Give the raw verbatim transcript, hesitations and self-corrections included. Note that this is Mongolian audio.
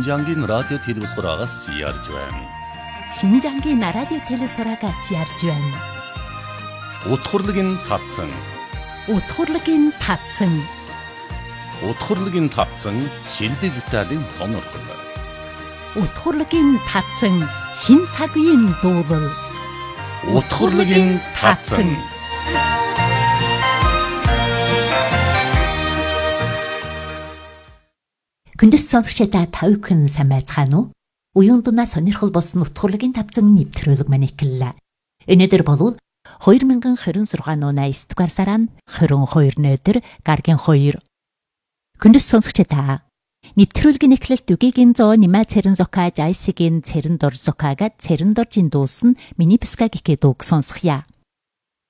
신장긴 라디오 телевизорагаас ярьж байна. 신장긴 라디오 телевизорагаас ярьж байна. Утгурлыгийн тавцан. Утгурлыгийн тавцан. Утгурлыгийн тавцан шилдэг бүтээлийн сонирхол. Утгурлыгийн тавцан шин цаг үеийн дуулал. Утгурлыгийн тавцан. Күндэс сонсогчдаа тав хүн сайн байцгаана уу? Уян дунаа сонирхол болсон утгурлыгийн тавцан нэвтрүүлэг маань эхэллээ. Өнөөдөр болвол хоёр мянган хорин шесть оны эсрэг дугаар сараа хорин хоёр нөдөр гаргийн хоёр. Күндэс сонсогчдаа нэвтрүүлгийн эхлэлт үгийн зоо нима цэрэн зокааж айсгийн цэрэн дор зокаага цэрэн доржин дуусан миний бэска гэхэд үг сонсхийа.